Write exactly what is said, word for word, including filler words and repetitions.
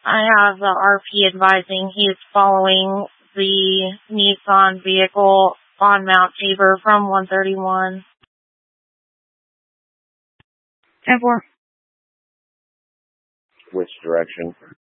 I have the R P advising he is following the Nissan vehicle on Mount Tabor from one thirty-one. ten four. Which direction?